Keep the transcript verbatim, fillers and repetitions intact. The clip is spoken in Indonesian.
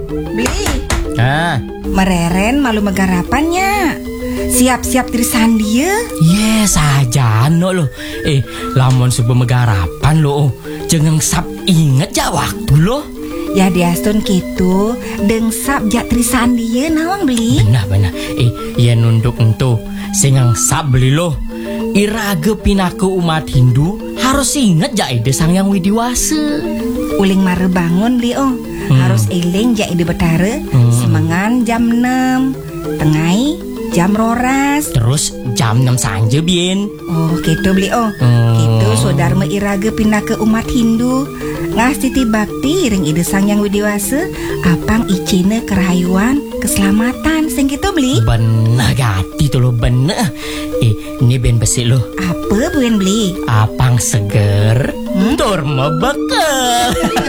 Beli. Ah, Mereren malu megarapannya. Siap-siap tirisan dia. yes aja no lo. Eh, lamun sebuah megarapan lo. Jangan sap inget ja waktu lo. Ya diastun gitu. Dengsap jak tirisan dia nawang beli. Benar-benar. Eh, ya nunduk ento. Singang sap beli lo. Iraga pinaku umat Hindu harus inget ja ide sang yang widiwasa. Uling mare bangun beli oh. Hmm. Harus eling jak ide betara. Hmm. Semangan jam enam. Tengai jam roras. Terus jam enam sanja bien. Oh gitu beli oh. Hmm. Gitu saudara iraga pindah ke umat Hindu. Ngastiti bakti ring ide sang yang widiwasa. Apang icine kerahayuan keselamatan sing gitu beli. Bener gati tuh lo bener. Eh, ini ben besi lo. Apa buen beli? Apang seger, Hmm? tur mebeke.